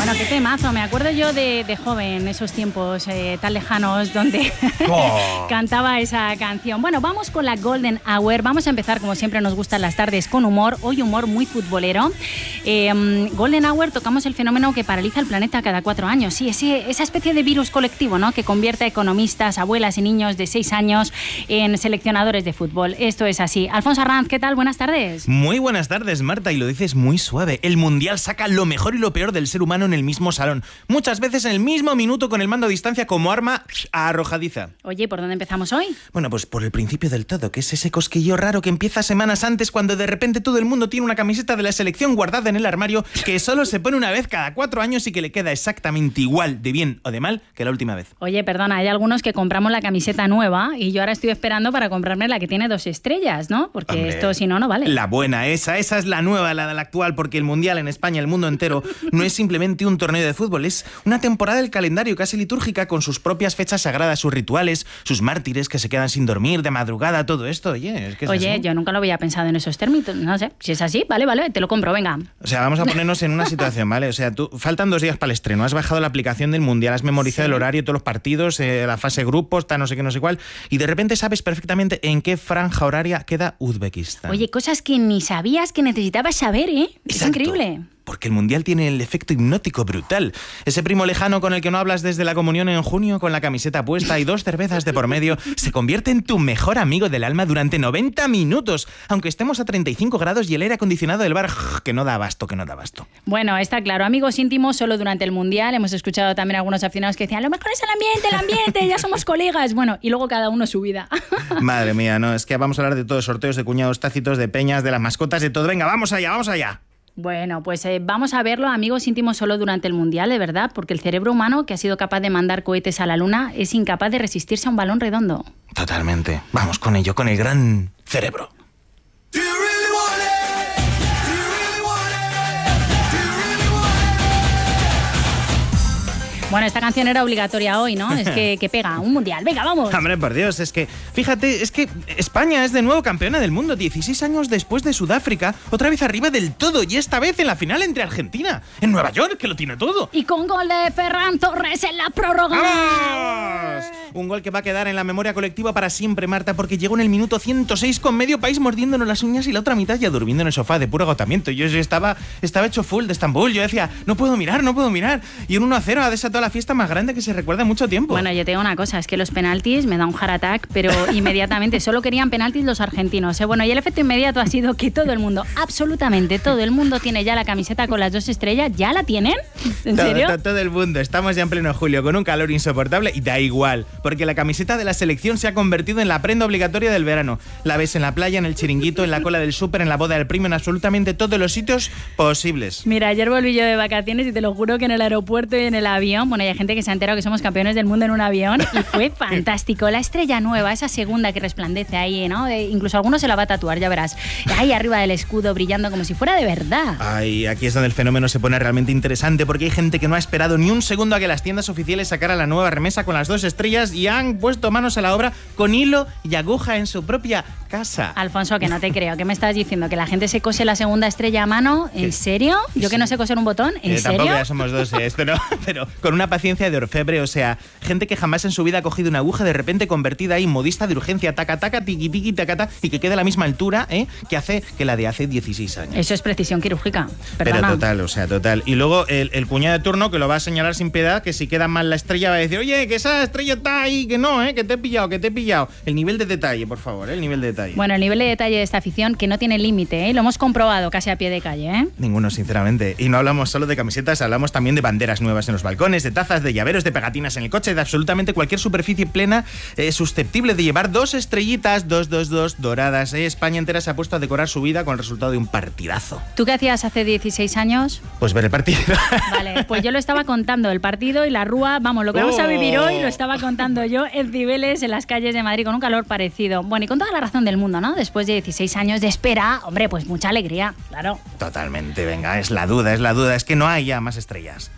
Bueno, qué temazo. Me acuerdo yo de joven, esos tiempos tan lejanos donde cantaba esa canción. Bueno, vamos con la Golden Hour. Vamos a empezar, como siempre nos gustan las tardes, con humor. Hoy humor muy futbolero. Golden Hour, tocamos el fenómeno que paraliza el planeta cada 4 años. Sí, esa especie de virus colectivo, ¿no?, que convierte a economistas, abuelas y niños de 6 años en seleccionadores de fútbol. Esto es así. Alfonso Arranz, ¿qué tal? Buenas tardes. Muy buenas tardes, Marta, y lo dices muy suave. El Mundial saca lo mejor y lo peor del ser humano en el mismo salón. Muchas veces en el mismo minuto con el mando a distancia como arma arrojadiza. Oye, ¿por dónde empezamos hoy? Bueno, pues por el principio del todo, que es ese cosquilleo raro que empieza semanas antes cuando de repente todo el mundo tiene una camiseta de la selección guardada en el armario que solo se pone una vez cada 4 años y que le queda exactamente igual de bien o de mal que la última vez. Oye, perdona, hay algunos que compramos la camiseta nueva y yo ahora estoy esperando para comprarme la que tiene 2 estrellas, ¿no? Porque hombre, esto si no, no vale. La buena, esa es la nueva, la de la actual, porque el Mundial en España, el mundo entero, no es simplemente un torneo de fútbol, es una temporada del calendario casi litúrgica con sus propias fechas sagradas, sus rituales, sus mártires que se quedan sin dormir de madrugada, todo esto. Oye, es que es Oye, así. Yo nunca lo había pensado en esos términos, no sé, si es así, vale, te lo compro, venga. O sea, vamos a ponernos en una situación, ¿vale? O sea, faltan 2 días para el estreno, has bajado la aplicación del Mundial, has memorizado el horario, todos los partidos, la fase grupos, está no sé qué, no sé cuál, y de repente sabes perfectamente en qué franja horaria queda Uzbekistán. Oye, cosas que ni sabías que necesitabas saber, ¿eh? Exacto. Es increíble. Porque el Mundial tiene el efecto hipnótico brutal. Ese primo lejano con el que no hablas desde la comunión en junio, con la camiseta puesta y 2 cervezas de por medio, se convierte en tu mejor amigo del alma durante 90 minutos, aunque estemos a 35 grados y el aire acondicionado del bar que no da abasto. Bueno, está claro, amigos íntimos solo durante el Mundial. Hemos escuchado también algunos aficionados que decían, lo mejor es el ambiente, ya somos colegas. Bueno, y luego cada uno su vida. Madre mía, no, es que vamos a hablar de todos, sorteos de cuñados tácitos, de peñas, de las mascotas, de todo. Venga, vamos allá. Bueno, pues vamos a verlo, amigos íntimos, solo durante el Mundial, de verdad, porque el cerebro humano, que ha sido capaz de mandar cohetes a la Luna, es incapaz de resistirse a un balón redondo. Totalmente. Vamos con ello, con el gran cerebro. Bueno, esta canción era obligatoria hoy, ¿no? Es que pega, un Mundial. Venga, vamos. Hombre, por Dios, es que, fíjate, es que España es de nuevo campeona del mundo, 16 años después de Sudáfrica, otra vez arriba del todo, y esta vez en la final entre Argentina, en Nueva York, que lo tiene todo. Y con gol de Ferran Torres en la prórroga. ¡Vamos! Un gol que va a quedar en la memoria colectiva para siempre, Marta, porque llegó en el minuto 106 con medio país mordiéndonos las uñas y la otra mitad ya durmiendo en el sofá de puro agotamiento. Yo estaba hecho full de Estambul, yo decía, no puedo mirar, y un 1-0 ha desatado la fiesta más grande que se recuerda en mucho tiempo. Bueno, yo te digo una cosa, es que los penaltis me da un heart attack, pero inmediatamente solo querían penaltis los argentinos, ¿eh? Bueno, y el efecto inmediato ha sido que todo el mundo, absolutamente todo el mundo tiene ya la camiseta con las 2 estrellas. ¿Ya la tienen? ¿En serio? Todo el mundo, estamos ya en pleno julio con un calor insoportable y da igual, porque la camiseta de la selección se ha convertido en la prenda obligatoria del verano. La ves en la playa, en el chiringuito, en la cola del súper, en la boda del primo, en absolutamente todos los sitios posibles. Mira, ayer volví yo de vacaciones y te lo juro que en el aeropuerto y en el avión, bueno, hay gente que se ha enterado que somos campeones del mundo en un avión y fue fantástico. La estrella nueva, esa segunda que resplandece ahí, ¿no? Incluso alguno se la va a tatuar, ya verás. Ahí arriba del escudo brillando como si fuera de verdad. Ay, aquí es donde el fenómeno se pone realmente interesante porque hay gente que no ha esperado ni un segundo a que las tiendas oficiales sacaran la nueva remesa con las 2 estrellas y han puesto manos a la obra con hilo y aguja en su propia casa. Alfonso, que no te creo. ¿Qué me estás diciendo? ¿Que la gente se cose la segunda estrella a mano? ¿En serio? ¿Yo que no sé coser un botón? ¿En serio? Tampoco ya somos 2, esto no, pero con una paciencia de orfebre, o sea, gente que jamás en su vida ha cogido una aguja de repente convertida ahí en modista de urgencia, taca, tiqui, tiqui, tacata, y que quede a la misma altura, que hace que la de hace 16 años. Eso es precisión quirúrgica. Perdona. Pero total. Y luego el cuñado de turno que lo va a señalar sin piedad, que si queda mal la estrella va a decir, oye, que esa estrella está ahí, que no, que te he pillado. El nivel de detalle, por favor, el nivel de detalle. Bueno, el nivel de detalle de esta afición que no tiene límite, lo hemos comprobado casi a pie de calle, Ninguno, sinceramente. Y no hablamos solo de camisetas, hablamos también de banderas nuevas en los balcones, de tazas, de llaveros, de pegatinas en el coche, de absolutamente cualquier superficie plena susceptible de llevar 2 estrellitas, 2 doradas. España entera se ha puesto a decorar su vida con el resultado de un partidazo. ¿Tú qué hacías hace 16 años? Pues ver el partido. Vale, pues yo lo estaba contando, el partido y la rúa, vamos, lo que vamos a vivir hoy lo estaba contando yo en Cibeles, en las calles de Madrid, con un calor parecido. Bueno, y con toda la razón del mundo, ¿no? Después de 16 años de espera, hombre, pues mucha alegría, claro. Totalmente, venga, es la duda, es que no hay ya más estrellas.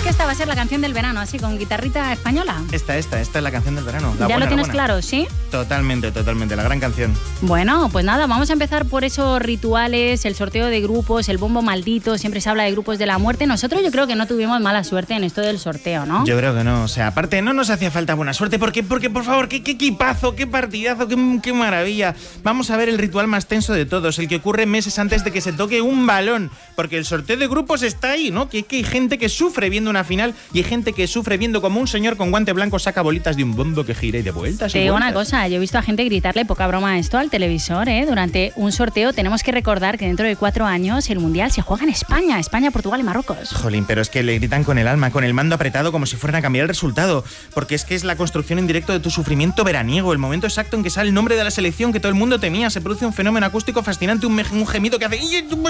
que esta va a ser la canción del verano, así, con guitarrita española. Esta es la canción del verano. ¿Ya buena, lo tienes claro, sí? Totalmente, la gran canción. Bueno, pues nada, vamos a empezar por esos rituales, el sorteo de grupos, el bombo maldito, siempre se habla de grupos de la muerte. Nosotros yo creo que no tuvimos mala suerte en esto del sorteo, ¿no? Yo creo que no, o sea, aparte no nos hacía falta buena suerte, porque por favor, qué equipazo, qué partidazo, qué maravilla. Vamos a ver el ritual más tenso de todos, el que ocurre meses antes de que se toque un balón, porque el sorteo de grupos está ahí, ¿no? Que hay gente que sufre viendo una final y hay gente que sufre viendo como un señor con guante blanco saca bolitas de un bombo que gira y de vueltas. Te digo una cosa, yo he visto a gente gritarle poca broma a esto al televisor, ¿eh? Durante un sorteo. Tenemos que recordar que dentro de 4 años el Mundial se juega en España, Portugal y Marruecos. Jolín, pero es que le gritan con el alma, con el mando apretado como si fueran a cambiar el resultado, porque es que es la construcción en directo de tu sufrimiento veraniego, el momento exacto en que sale el nombre de la selección que todo el mundo temía, se produce un fenómeno acústico fascinante, un gemido que hace...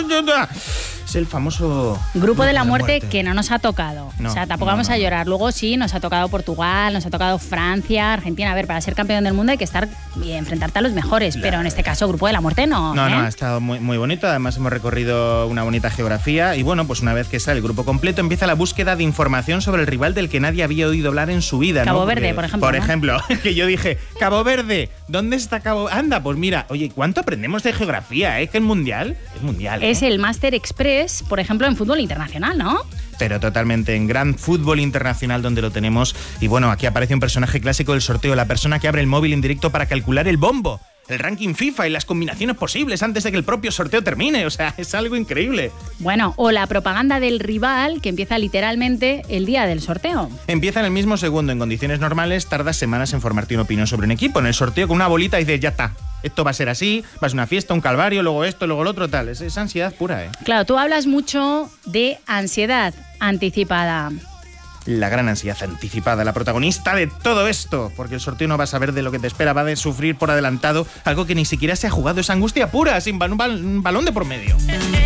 Es el famoso... Grupo de la muerte que no nos ha tocado. No, o sea, tampoco vamos a llorar. Luego sí, nos ha tocado Portugal, nos ha tocado Francia, Argentina. A ver, para ser campeón del mundo hay que estar y enfrentarte a los mejores, pero en este caso Grupo de la muerte no. No, ha estado muy bonito. Además hemos recorrido una bonita geografía y bueno, pues una vez que sale el grupo completo empieza la búsqueda de información sobre el rival del que nadie había oído hablar en su vida. Cabo ¿no? Verde, por ejemplo. Por ejemplo, que yo dije, Cabo Verde, ¿dónde está Cabo? Anda, pues mira, oye, ¿cuánto aprendemos de geografía? Que el mundial es mundial. Es el Master Express, por ejemplo, en fútbol internacional, ¿no? Pero totalmente en gran fútbol internacional donde lo tenemos. Y bueno, aquí aparece un personaje clásico del sorteo, la persona que abre el móvil en directo para calcular el bombo, el ranking FIFA y las combinaciones posibles antes de que el propio sorteo termine. O sea, es algo increíble. Bueno, o la propaganda del rival que empieza literalmente el día del sorteo. Empieza en el mismo segundo. En condiciones normales tardas semanas en formarte una opinión sobre un equipo. En el sorteo con una bolita dices, ya está. Esto va a ser así, va a ser una fiesta, un calvario, luego esto, luego lo otro, tal. Es ansiedad pura, ¿eh? Claro, tú hablas mucho de ansiedad anticipada. La gran ansiedad anticipada, la protagonista de todo esto, porque el sorteo no va a saber de lo que te espera, va a sufrir por adelantado algo que ni siquiera se ha jugado, es angustia pura, sin un balón de por medio.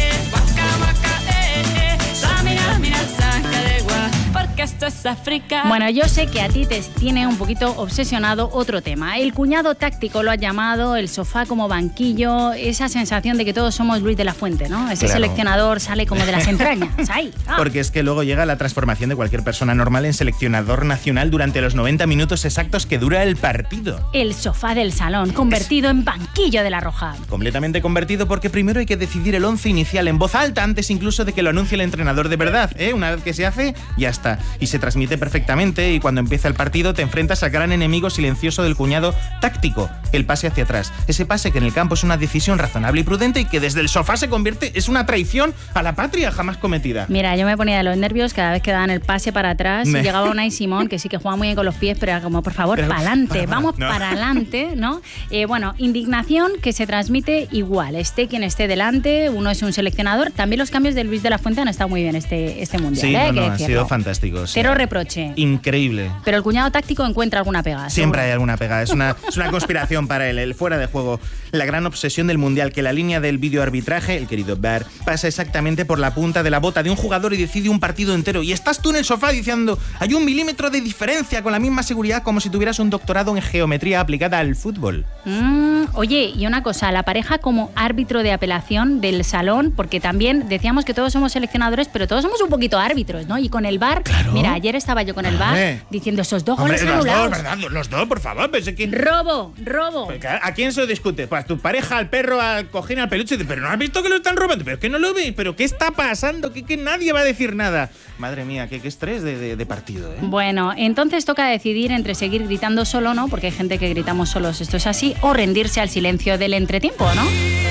Esto es África. Bueno, yo sé que a ti te tiene un poquito obsesionado otro tema. El cuñado táctico lo ha llamado, el sofá como banquillo, esa sensación de que todos somos Luis de la Fuente, ¿no? Ese seleccionador sale como de las entrañas. ¡Ay! ¡Ah! Porque es que luego llega la transformación de cualquier persona normal en seleccionador nacional durante los 90 minutos exactos que dura el partido. El sofá del salón, convertido en banquillo de la Roja. Completamente convertido porque primero hay que decidir el 11 inicial en voz alta antes incluso de que lo anuncie el entrenador de verdad, ¿eh? Una vez que se hace, ya está. Y se transmite perfectamente y cuando empieza el partido te enfrentas al gran enemigo silencioso del cuñado táctico, el pase hacia atrás. Ese pase que en el campo es una decisión razonable y prudente y que desde el sofá se convierte, es una traición a la patria jamás cometida. Mira, yo me ponía de los nervios cada vez que daban el pase para atrás y llegaba Unai Simón, que sí que juega muy bien con los pies, pero era como, por favor, para adelante, vamos para adelante, ¿no? Bueno, indignación que se transmite igual, esté quien esté delante, uno es un seleccionador. También los cambios de Luis de la Fuente han estado muy bien este mundial. Sí, han sido fantásticos. Cero reproche. Increíble. Pero el cuñado táctico encuentra alguna pega. Siempre hay alguna pega. Es una conspiración para él, el fuera de juego. La gran obsesión del mundial, que la línea del videoarbitraje, el querido VAR, pasa exactamente por la punta de la bota de un jugador y decide un partido entero. Y estás tú en el sofá diciendo, hay 1 milímetro de diferencia, con la misma seguridad como si tuvieras un doctorado en geometría aplicada al fútbol. Oye, y una cosa, la pareja como árbitro de apelación del salón, porque también decíamos que todos somos seleccionadores, pero todos somos un poquito árbitros, ¿no? Y con el VAR, claro. Mira, ayer estaba yo con el VAR diciendo esos 2 goles anulados. Los dos, ¿verdad? Los dos, por favor. Pensé que... Robo. ¿A quién se lo discute? Pues a tu pareja, al perro, al cojín, al peluche. Pero no has visto que lo están robando. Pero es que no lo veis. Pero ¿qué está pasando? Que nadie va a decir nada. Madre mía, qué estrés de partido, ¿eh? Bueno, entonces toca decidir entre seguir gritando solo, ¿no? Porque hay gente que gritamos solos, esto es así, o rendirse al silencio del entretiempo, ¿no?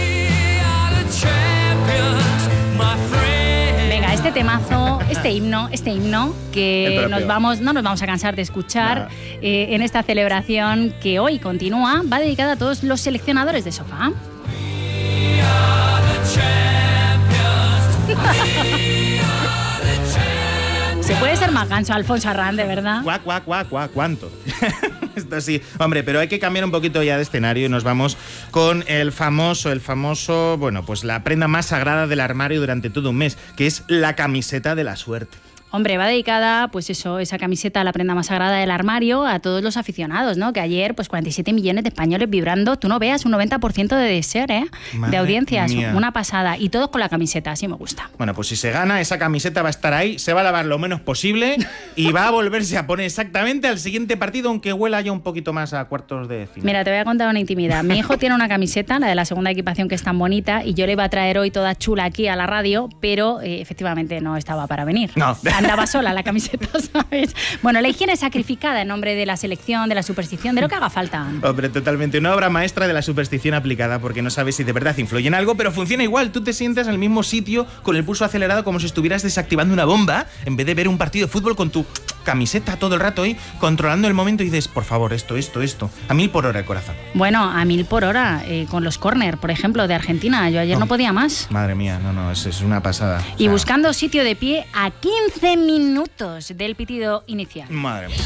Venga, este temazo, este himno que no nos vamos a cansar de escuchar en esta celebración que hoy continúa, va dedicada a todos los seleccionadores de sofá. Se puede ser más gancho, Alfonso Arrán, de verdad. ¿Cuánto? Esto sí. Hombre, pero hay que cambiar un poquito ya de escenario y nos vamos con el famoso, bueno, pues la prenda más sagrada del armario durante todo un mes, que es la camiseta de la suerte. Hombre, va dedicada, pues eso, esa camiseta, la prenda más sagrada del armario, a todos los aficionados, ¿no? Que ayer, pues 47 millones de españoles vibrando, tú no veas, un 90% de ser, ¿eh? Madre de audiencias, mía. Una pasada. Y todos con la camiseta, así me gusta. Bueno, pues si se gana, esa camiseta va a estar ahí, se va a lavar lo menos posible y va a volverse a poner exactamente al siguiente partido, aunque huela ya un poquito más a cuartos de final. Mira, te voy a contar una intimidad. Mi hijo tiene una camiseta, la de la segunda equipación, que es tan bonita, y yo le iba a traer hoy toda chula aquí a la radio, pero efectivamente no estaba para venir. No. Andaba sola la camiseta, ¿sabes? Bueno, la higiene sacrificada en nombre de la selección, de la superstición, de lo que haga falta. Hombre, totalmente. Una obra maestra de la superstición aplicada, porque no sabes si de verdad influye en algo, pero funciona igual. Tú te sientas en el mismo sitio con el pulso acelerado como si estuvieras desactivando una bomba, en vez de ver un partido de fútbol con tu camiseta todo el rato ahí, controlando el momento y dices, por favor, esto. A 1000 por hora el corazón. Bueno, a 1000 por hora, con los córner, por ejemplo, de Argentina. Yo ayer no podía más. Madre mía, no, es una pasada. Y buscando sitio de pie a 15 minutos del pitido inicial. Madre mía.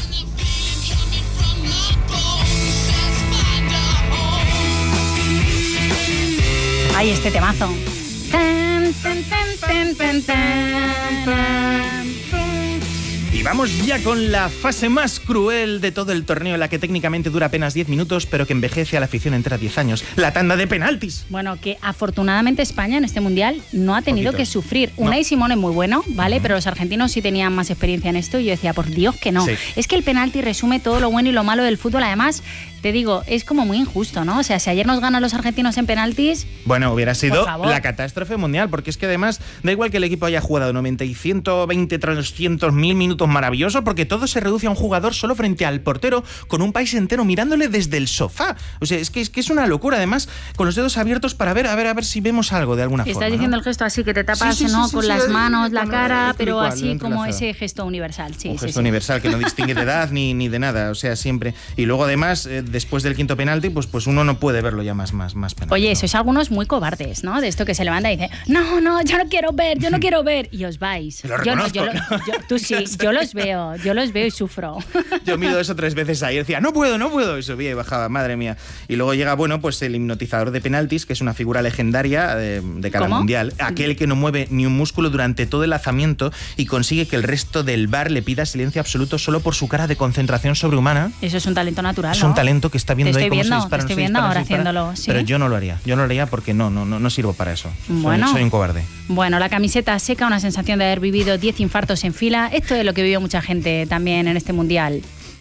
Ay, este temazo. Tan, tan, tan, tan, tan, tan. Y vamos ya con la fase más cruel de todo el torneo, la que técnicamente dura apenas 10 minutos, pero que envejece a la afición entera 10 años. La tanda de penaltis. Bueno, que afortunadamente España en este Mundial no ha tenido que sufrir. Unai Simón es muy bueno, ¿vale? Pero los argentinos sí tenían más experiencia en esto y yo decía, por Dios que no. Sí. Es que el penalti resume todo lo bueno y lo malo del fútbol. Además, te digo, es como muy injusto, ¿no? O sea, si ayer nos ganan los argentinos en penaltis... Bueno, hubiera sido favor. la catástrofe mundial, porque es que además da igual que el equipo haya jugado 90 y 120, 300 mil minutos maravillosos, porque todo se reduce a un jugador solo frente al portero, con un país entero mirándole desde el sofá. O sea, es que es una locura, además, con los dedos abiertos para ver, a ver si vemos algo de alguna forma. Estás diciendo, ¿no? El gesto así, que te tapas, ¿no? Con las manos, la cara, pero igual, así como ese gesto universal. Sí, un gesto universal que no distingue de edad ni de nada, o sea, siempre. Y luego además, después del quinto penalti, pues uno no puede verlo ya más penalti. Oye, sois algunos muy cobardes, ¿no? De esto que se levanta y dice, no, yo no quiero ver, y os vais. Lo reconozco. Tú sí, yo los veo y sufro. Yo mido eso 3 veces ahí, decía, no puedo, y subía y bajaba, madre mía. Y luego llega, bueno, pues el hipnotizador de penaltis, que es una figura legendaria de cara al mundial, aquel que no mueve ni un músculo durante todo el lanzamiento y consigue que el resto del VAR le pida silencio absoluto solo por su cara de concentración sobrehumana. Eso es un talento natural, Es ¿no? un talento que está viendo ahí cómo se dispara. Te estoy viendo ahora haciéndolo, ¿sí? Pero yo no lo haría porque no sirvo para eso. Bueno. Soy un cobarde. Bueno, la camiseta seca, una sensación de haber vivido 10 infartos en fila. Esto es lo que vivió mucha gente también en este mundial.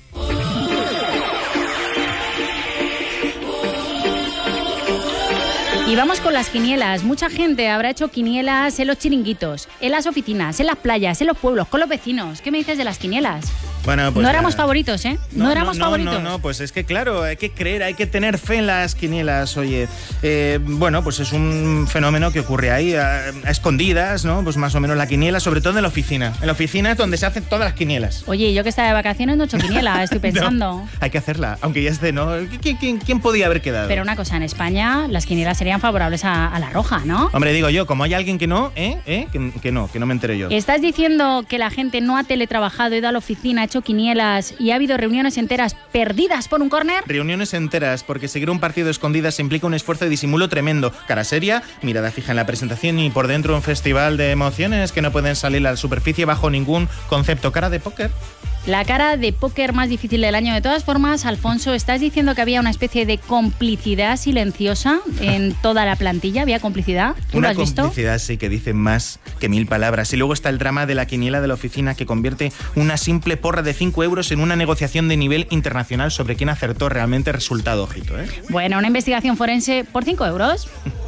Y vamos con las quinielas. Mucha gente habrá hecho quinielas en los chiringuitos, en las oficinas, en las playas, en los pueblos, con los vecinos. ¿Qué me dices de las quinielas? Bueno, pues no éramos favoritos, ¿eh? No éramos favoritos. No, pues es que claro, hay que creer, hay que tener fe en las quinielas, oye. Bueno, pues es un fenómeno que ocurre ahí, a escondidas, ¿no? Pues más o menos la quiniela, sobre todo en la oficina. En la oficina es donde se hacen todas las quinielas. Oye, yo que estaba de vacaciones no he hecho quiniela, estoy pensando. No, hay que hacerla, aunque ya esté, ¿no? ¿Quién podía haber quedado? Pero una cosa, en España las quinielas serían favorables a la roja, ¿no? Hombre, digo yo, como hay alguien que no, que no me enteré yo. ¿Estás diciendo que la gente no ha teletrabajado, ido a la oficina, ha hecho quinielas y ha habido reuniones enteras perdidas por un córner? Reuniones enteras, porque seguir un partido a escondidas implica un esfuerzo de disimulo tremendo. Cara seria, mirada fija en la presentación y por dentro un festival de emociones que no pueden salir a la superficie bajo ningún concepto. Cara de póker. La cara de póker más difícil del año. De todas formas, Alfonso, ¿estás diciendo que había una especie de complicidad silenciosa en toda la plantilla? ¿Había complicidad? ¿Tú lo has visto? Una complicidad, sí, que dice más que 1000 palabras. Y luego está el drama de la quiniela de la oficina, que convierte una simple porra de 5 euros en una negociación de nivel internacional sobre quién acertó realmente el resultado. Ojito, ¿eh? Bueno, una investigación forense por 5 euros.